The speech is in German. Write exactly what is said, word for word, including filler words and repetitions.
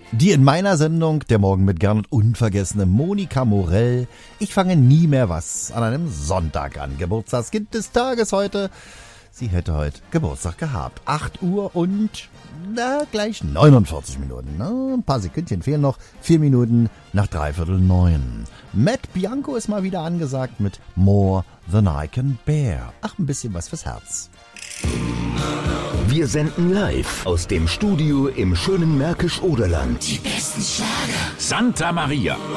Die in meiner Sendung Der Morgen mit Gernot unvergessene Monika Morell. Ich fange nie mehr was an einem Sonntag an. Geburtstagskind des Tages heute. Sie hätte heute Geburtstag gehabt. acht Uhr und na, gleich neunundvierzig Minuten. Na, ein paar Sekündchen fehlen noch. Vier Minuten nach dreiviertel neun. Matt Bianco ist mal wieder angesagt mit More Than I Can Bear. Ach, ein bisschen was fürs Herz. Wir senden live aus dem Studio im schönen Märkisch-Oderland. Die besten Schlager. Santa Maria.